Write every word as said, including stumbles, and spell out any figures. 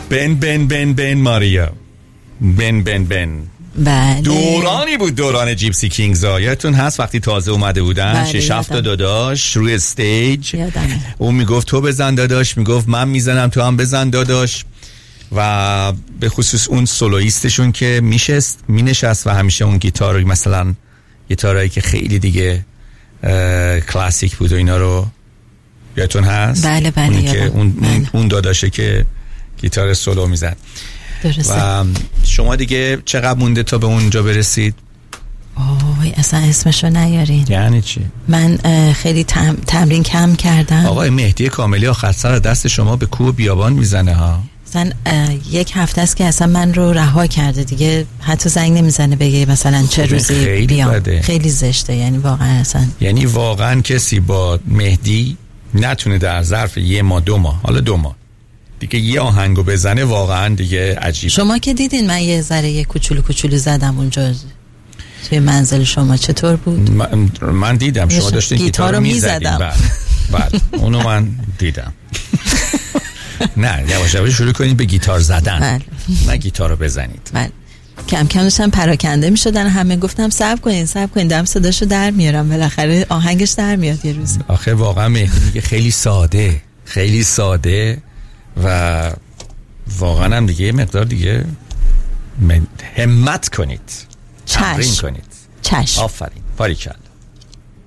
بن بن بن بن ماریا بن بن بن بله. دورانی بود دوران جیپسی کینگز ها، یادتون هست وقتی تازه اومده بودن؟ بله شش هفت داداش روی استیج یادمه. اون میگفت تو بزن داداش، میگفت من میزنم تو هم بزن داداش. و به خصوص اون سولویستشون که میشست مینشست و همیشه اون گیتار، مثلا گیتارایی که خیلی دیگه کلاسیک بود و اینا رو یادتون هست؟ بله بله که اون, بله. اون داداشه که گیتار سولو میزد. درسته. و شما دیگه چقدر مونده تا به اونجا برسید؟ اوه اصلا اسمشو نیارین. یعنی چی؟ من خیلی تم... تمرین کم کردم. آقای مهدی کاملی آخر سر دست شما به کوه بیابان میزنه ها. مثلا یک هفته است که اصلا من رو رها کرده دیگه، حتی زنگ نمیزنه بگه مثلا چه روزی خیلی بیام. بده. خیلی زشته، یعنی واقعا اصلا یعنی واقعا کسی با مهدی نتونه در ظرف یه ماه دو ماه حالا دو ماه دیگه یه آهنگو بزنه، واقعا دیگه عجیبه. شما که دیدین من یه ذره یه کوچولو کوچولو زدم اونجا توی منزل شما، چطور بود؟ من, من دیدم شما داشتین گیتار رو میزدین. بعد بعد اونو من دیدم. نه یواش یواش شروع کنید به گیتار زدن. بله. نه گیتار رو بزنید. بله. کم کم داشتم پراکنده میشدن، همه گفتم صبر کنین صبر کنین دارم صداشو در میارم، بالاخره آهنگش در میاد یه روز. آخه واقعا مهدی میگه خیلی ساده خیلی ساده و واقعا هم دیگه مقدار دیگه همت کنید، تمرین کنید. چشم. آفرین، باریکلا.